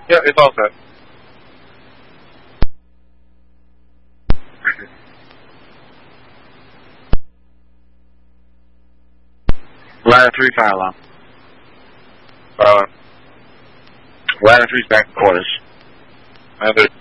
Yeah, it's all set. Ladder 3, fire alarm. Fire alarm. Ladder 3's back in quarters. Ladder